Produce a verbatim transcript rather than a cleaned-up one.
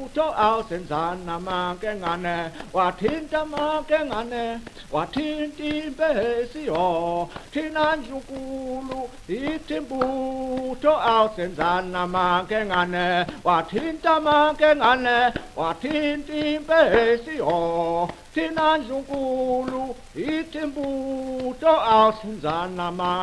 to out and Zana Mangane, what in the Mangane, what in the Besio, Tinan Jukulu, eating boo to out and Zana Mangane, what in the Mangane, what in the Besio, Tinan Jukulu, eating boo to out and Zana